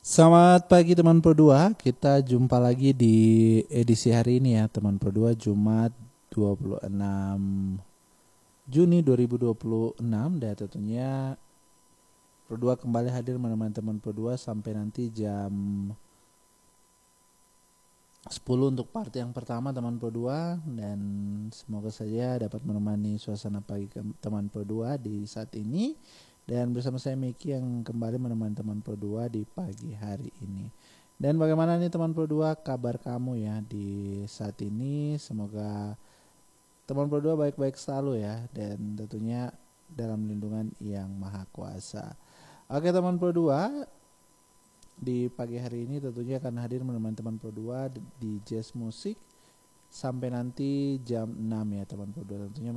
Selamat pagi teman Pro 2. Kita jumpa lagi di edisi hari ini ya teman Pro 2, Jumat 26 Juni 2026. Dan tentunya Pro 2 kembali hadir menemani teman Pro 2 sampai nanti jam 10 untuk part yang pertama teman Pro 2. Dan semoga saja dapat menemani suasana pagi teman Pro 2 di saat ini. Dan bersama saya Miki yang kembali menemani teman Pro 2 di pagi hari ini. Dan bagaimana nih teman Pro 2 kabar kamu ya di saat ini? Semoga teman Pro 2 baik-baik selalu ya, dan tentunya dalam lindungan yang maha kuasa. Oke teman Pro 2, di pagi hari ini tentunya akan hadir menemani teman Pro 2 di Jazz Musik sampai nanti jam 6 ya teman Pro 2. Tentunya